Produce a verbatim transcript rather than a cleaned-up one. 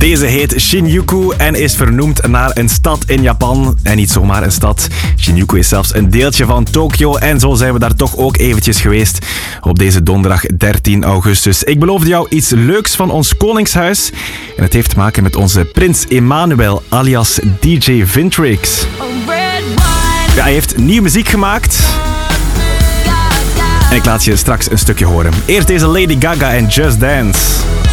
Deze heet Shinjuku en is vernoemd naar een stad in Japan. En niet zomaar een stad. Shinjuku is zelfs een deeltje van Tokio. En zo zijn we daar toch ook eventjes geweest op deze donderdag dertien augustus. Ik beloofde jou iets leuks van ons koningshuis. En het heeft te maken met onze prins Emmanuel alias D J Vintrix. Ja, hij heeft nieuwe muziek gemaakt. En ik laat je straks een stukje horen. Eerst deze Lady Gaga en Just Dance.